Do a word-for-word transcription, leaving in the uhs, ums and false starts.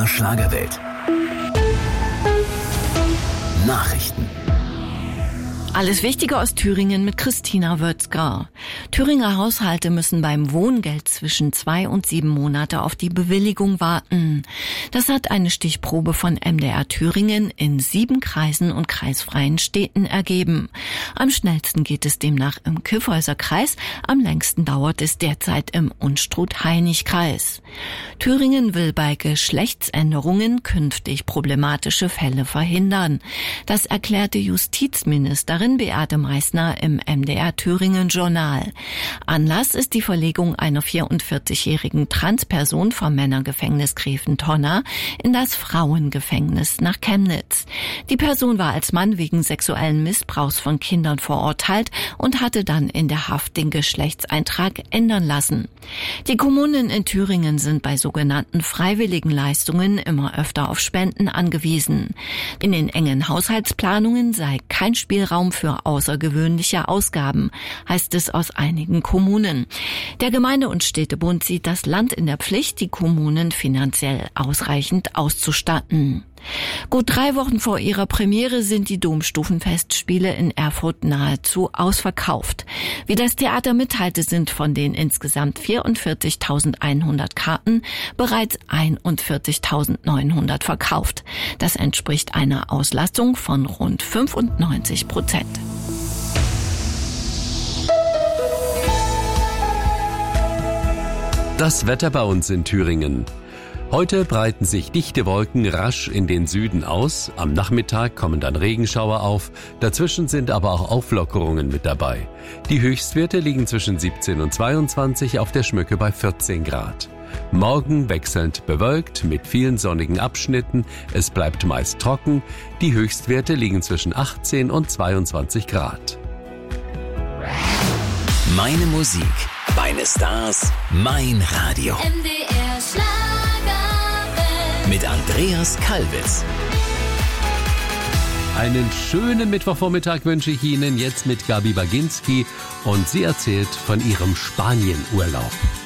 Schlagerwelt. Nachrichten. Alles Wichtige aus Thüringen mit Christina Würzger. Thüringer Haushalte müssen beim Wohngeld zwischen zwei und sieben Monate auf die Bewilligung warten. Das hat eine Stichprobe von M D R Thüringen in sieben Kreisen und kreisfreien Städten ergeben. Am schnellsten geht es demnach im Kyffhäuser Kreis, am längsten dauert es derzeit im Unstrut-Hainich-Kreis. Thüringen will bei Geschlechtsänderungen künftig problematische Fälle verhindern. Das erklärte Justizministerin Beate Meißner im M D R Thüringen Journal. Anlass ist die Verlegung einer vierundvierzigjährigen Transperson vom Männergefängnis Greventonner in das Frauengefängnis nach Chemnitz. Die Person war als Mann wegen sexuellen Missbrauchs von Kindern verurteilt und hatte dann in der Haft den Geschlechtseintrag ändern lassen. Die Kommunen in Thüringen sind bei sogenannten freiwilligen Leistungen immer öfter auf Spenden angewiesen. In den engen Haushaltsplanungen sei kein Spielraum für außergewöhnliche Ausgaben, heißt es aus einigen Kommunen. Der Gemeinde- und Städtebund sieht das Land in der Pflicht, die Kommunen finanziell ausreichend auszustatten. Gut drei Wochen vor ihrer Premiere sind die Domstufenfestspiele in Erfurt nahezu ausverkauft. Wie das Theater mitteilte, sind von den insgesamt vierundvierzigtausendeinhundert Karten bereits einundvierzigtausendneunhundert verkauft. Das entspricht einer Auslastung von rund fünfundneunzig Prozent. Das Wetter bei uns in Thüringen. Heute breiten sich dichte Wolken rasch in den Süden aus. Am Nachmittag kommen dann Regenschauer auf. Dazwischen sind aber auch Auflockerungen mit dabei. Die Höchstwerte liegen zwischen siebzehn und zweiundzwanzig, auf der Schmücke bei vierzehn Grad. Morgen wechselnd bewölkt mit vielen sonnigen Abschnitten. Es bleibt meist trocken. Die Höchstwerte liegen zwischen achtzehn und zweiundzwanzig Grad. Meine Musik, meine Stars, mein Radio. M D R Schlagerwelt. Mit Andreas Kalbitz. Einen schönen Mittwochvormittag wünsche ich Ihnen jetzt mit Gabi Baginski und sie erzählt von ihrem Spanienurlaub.